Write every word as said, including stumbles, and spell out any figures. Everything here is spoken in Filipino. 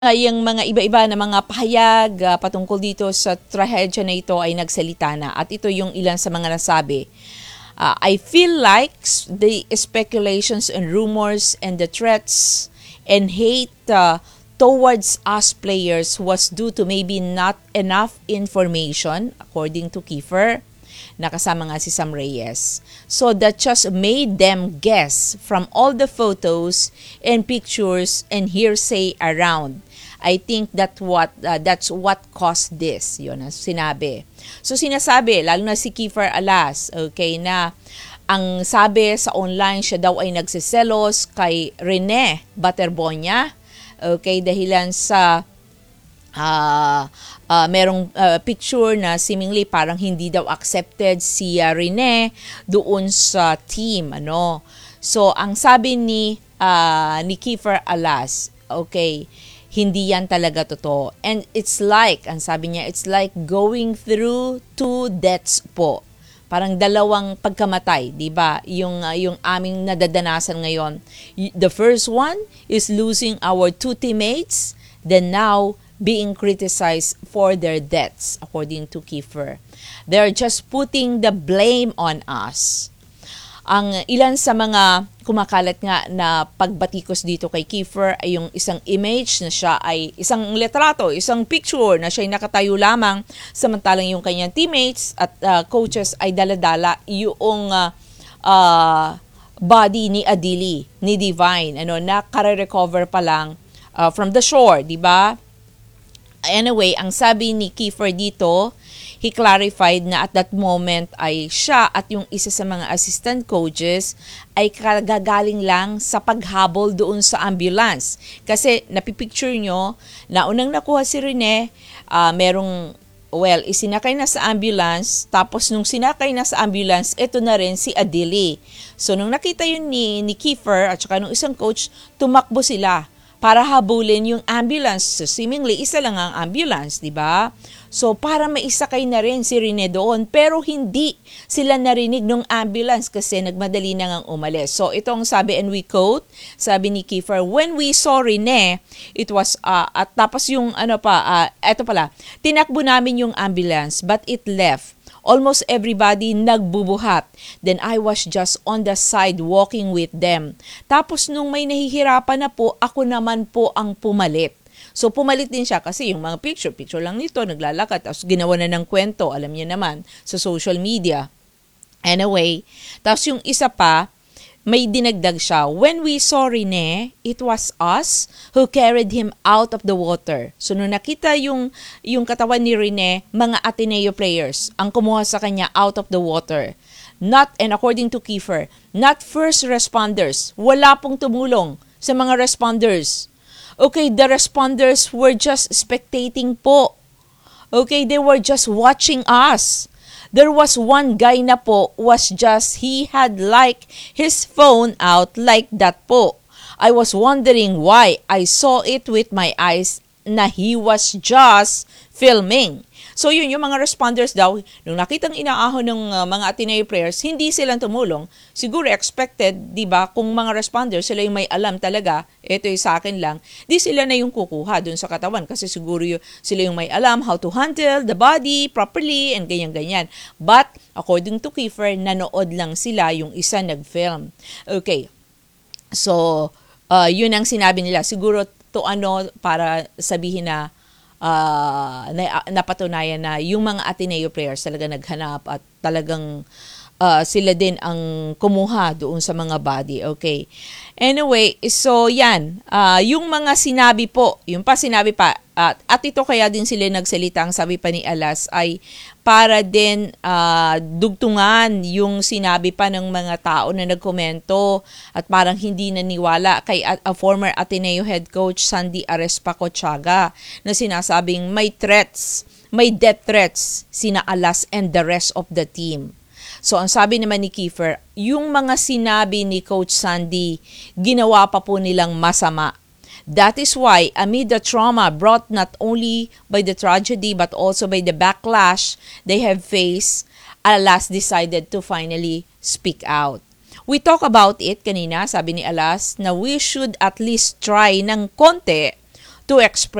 Uh, yung mga iba-iba na mga pahayag uh, patungkol dito sa trahedya na ito ay nagsalita na. At ito yung ilan sa mga nasabi. Uh, I feel like the speculations and rumors and the threats and hate uh, towards us players was due to maybe not enough information, according to Kiefer, nakasama nga si Sam Reyes. So that just made them guess from all the photos and pictures and hearsay around. I think that what uh, that's what caused this, yun ang sinabi. So sinasabi, lalo na si Kiefer Alas, okay, na ang sabi sa online siya daw ay nagsiselos kay Rene Baterbonia, okay, dahilan sa uh, uh, merong uh, picture na seemingly parang hindi daw accepted si uh, Rene doon sa team, ano. So ang sabi ni uh, ni Kiefer Alas, okay, hindi yan talaga totoo. And it's like, ang sabi niya, it's like going through two deaths po. Parang dalawang pagkamatay, di ba? Yung, uh, yung aming nadadanasan ngayon. The first one is losing our two teammates, then now being criticized for their deaths, according to Kiefer. They're just putting the blame on us. Ang ilan sa mga kumakalat nga na pagbatikos dito kay Kiefer ay yung isang image na siya ay isang litrato, isang picture na siya ay nakatayo lamang samantalang yung kanyang teammates at uh, coaches ay daladala yung uh, uh, body ni Adili, ni Divine, ano, na kare-recover pa lang uh, from the shore, di ba? Anyway, ang sabi ni Kiefer dito, he clarified na at that moment ay siya at yung isa sa mga assistant coaches ay kagagaling lang sa paghabol doon sa ambulance. Kasi napipicture nyo, na unang nakuha si Rene, uh, merong, well, isinakay na sa ambulance, tapos nung sinakay na sa ambulance, ito na rin si Adili. So nung nakita yun ni, ni Kiefer at saka nung isang coach, tumakbo sila para habulin yung ambulance. So, seemingly, isa lang ang ambulance, di ba? So, para maisakay na rin si Rene doon, pero hindi sila narinig ng ambulance kasi nagmadali na ngang umalis. So, itong sabi, and we quote, sabi ni Kiefer, when we saw Rene, it was, uh, at tapos yung, ano pa, uh, eto pala, tinakbo namin yung ambulance, but it left. Almost everybody nagbubuhat. Then I was just on the side walking with them. Tapos nung may nahihirapan na po, ako naman po ang pumalit. So pumalit din siya kasi yung mga picture, picture lang nito, naglalakad, tapos ginawa na ng kwento, alam niya naman, sa social media. Anyway, tapos yung isa pa, may dinagdag siya, when we saw Rene, it was us who carried him out of the water. So, nung nakita yung, yung katawan ni Rene, mga Ateneo players ang kumuha sa kanya out of the water. Not, and according to Kiefer, not first responders. Wala pong tumulong sa mga responders. Okay, the responders were just spectating po. Okay, they were just watching us. There was one guy na po was just, he had like his phone out like that po. I was wondering why. I saw it with my eyes na he was just filming. So yun, yung mga responders daw, nung nakitang inaahon ng uh, mga Ateneo players, hindi silang tumulong. Siguro expected, di ba, kung mga responders, sila yung may alam talaga, ito yung sa akin lang, di sila na yung kukuha dun sa katawan. Kasi siguro yung, sila yung may alam how to handle the body properly and ganyan-ganyan. But, according to Kiefer, nanood lang sila, yung isa nag-film. Okay. So, uh, yun ang sinabi nila. Siguro to ano, para sabihin na, Uh, na, napatunayan na yung mga Ateneo players talaga naghanap at talagang uh, sila din ang kumuha doon sa mga body. Okay. Anyway, so yan. Uh, yung mga sinabi po, yung pa sinabi pa, at, at ito kaya din sila nagsalita, ang sabi pa ni Alas ay para din uh, dugtungan yung sinabi pa ng mga tao na nagkomento at parang hindi naniwala kay a, a former Ateneo head coach Sandy Arespacochaga na sinasabing may threats, may death threats sina Alas and the rest of the team. So ang sabi naman ni Kiefer, yung mga sinabi ni Coach Sandy, ginawa pa po nilang masama. That is why, amid the trauma brought not only by the tragedy but also by the backlash they have faced, Alas decided to finally speak out. We talk about it kanina, sabi ni Alas, na we should at least try ng konti to express